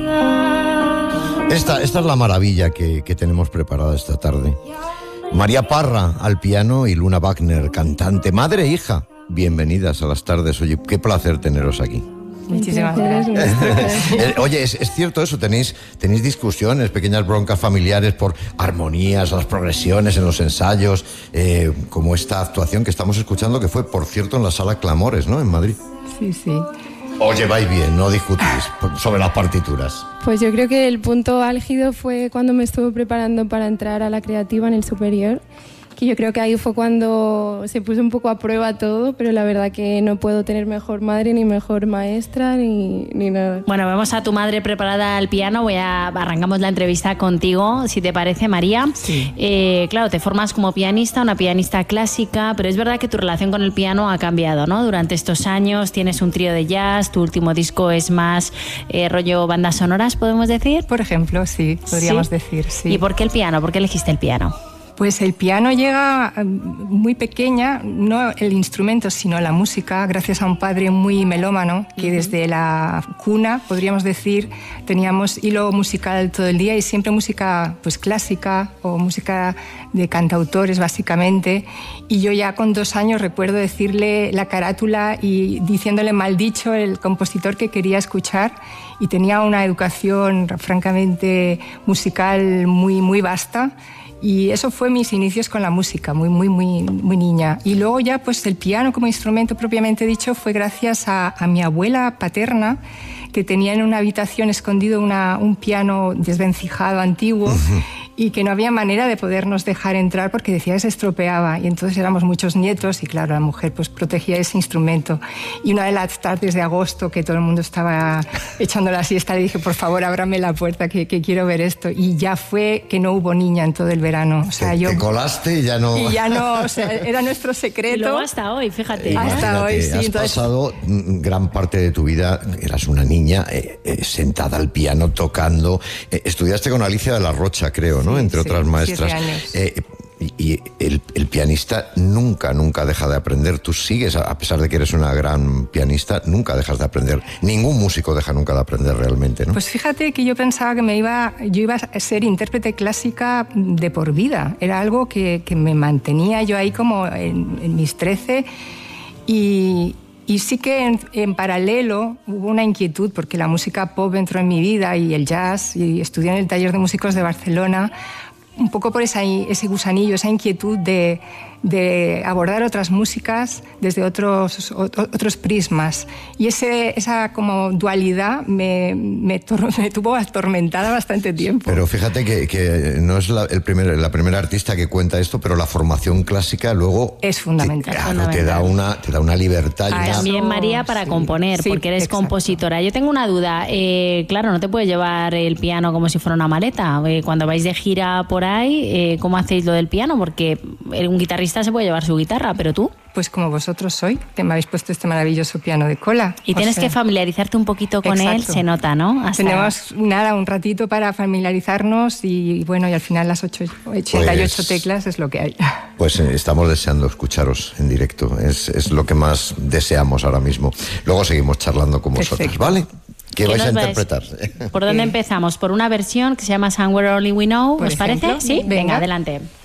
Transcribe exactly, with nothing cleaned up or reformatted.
Esta, esta es la maravilla que, que tenemos preparada esta tarde. María Parra al piano y Luna Wagner, cantante, madre e hija. Bienvenidas a las tardes. Oye, qué placer teneros aquí. Muchísimas gracias. Oye, ¿es, es cierto eso? ¿Tenéis, ¿Tenéis discusiones, pequeñas broncas familiares por armonías, las progresiones en los ensayos, eh, como esta actuación que estamos escuchando, que fue, por cierto, en la Sala Clamores, ¿no?, en Madrid? Sí, sí. ¿Os lleváis bien, no discutís sobre las partituras? Pues yo creo que el punto álgido fue cuando me estuve preparando para entrar a la creativa en el superior, que yo creo que ahí fue cuando se puso un poco a prueba todo, pero la verdad que no puedo tener mejor madre, ni mejor maestra, ni, ni nada. Bueno, vemos a tu madre preparada al piano. Voy a arrancamos la entrevista contigo, si te parece, María. Sí. Eh, claro, te formas como pianista, una pianista clásica, pero es verdad que tu relación con el piano ha cambiado, ¿no? Durante estos años tienes un trío de jazz, tu último disco es más eh, rollo bandas sonoras, ¿podemos decir? Por ejemplo, sí, podríamos ¿Sí? decir, sí. ¿Y por qué el piano? ¿Por qué elegiste el piano? Pues el piano llega muy pequeña, no el instrumento, sino la música, gracias a un padre muy melómano, que desde la cuna, podríamos decir, teníamos hilo musical todo el día y siempre música pues clásica o música de cantautores, básicamente. Y yo ya con dos años recuerdo decirle la carátula y diciéndole mal dicho el compositor que quería escuchar, y tenía una educación francamente musical muy, muy vasta. Y eso fue mis inicios con la música, muy, muy, muy, muy niña. Y luego ya, pues el piano como instrumento propiamente dicho fue gracias a, a mi abuela paterna, que tenía en una habitación escondido una, un piano desvencijado antiguo y que no había manera de podernos dejar entrar porque decía que se estropeaba. Y entonces éramos muchos nietos y claro, la mujer pues protegía ese instrumento. Y una de las tardes de agosto que todo el mundo estaba echando la siesta, le dije, por favor, ábrame la puerta que, que quiero ver esto. Y ya fue que no hubo niña en todo el verano. O sea, te, yo, te colaste y ya no... Y ya no, o sea, era nuestro secreto. Y luego hasta hoy, fíjate. Eh, hasta hoy, sí. Has Entonces... pasado gran parte de tu vida, eras una niña eh, eh, sentada al piano, tocando. Eh, estudiaste con Alicia de la Rocha, creo, ¿no? Sí, Entre sí, otras maestras. siete años. Eh, y y el, el pianista nunca, nunca deja de aprender. Tú sigues, a pesar de que eres una gran pianista, nunca dejas de aprender. Ningún músico deja nunca de aprender realmente, ¿no? Pues fíjate que yo pensaba que me iba, yo iba a ser intérprete clásica de por vida. Era algo que, que me mantenía yo ahí como en, en mis trece. Y, y sí que en, en paralelo hubo una inquietud, porque la música pop entró en mi vida y el jazz, y estudié en el Taller de Músicos de Barcelona, un poco por esa, ese gusanillo, esa inquietud de, de abordar otras músicas desde otros, otros prismas. Y ese, esa como dualidad me, me, me tuvo atormentada bastante tiempo. Pero fíjate que, que no es la, el primer, la primera artista que cuenta esto, pero la formación clásica luego... Es fundamental. Te, claro, fundamental. te da una, te da una libertad. Ah, y una... También, María, para sí, componer, sí, porque eres exacto. compositora. Yo tengo una duda. Eh, claro, no te puedes llevar el piano como si fuera una maleta. Eh, cuando vais de gira por ahí, eh, ¿cómo hacéis lo del piano? Porque un guitarrista se puede llevar su guitarra, pero tú... Pues como vosotros hoy, que me habéis puesto este maravilloso piano de cola. Y o tienes sea, que familiarizarte un poquito con exacto. él, se nota, ¿no? Hasta... Tenemos nada, un ratito para familiarizarnos y bueno, y al final las ocho, ochenta y ocho Pues, teclas es lo que hay. Pues eh, estamos deseando escucharos en directo, es, es lo que más deseamos ahora mismo. Luego seguimos charlando con vosotros, Perfecto. ¿vale? ¿Qué ¿Qué vais a nos vais? interpretar? ¿Por dónde Eh, empezamos? ¿Por una versión que se llama Somewhere Only We Know? por ¿Os parece? ejemplo. Sí, venga, Venga. adelante.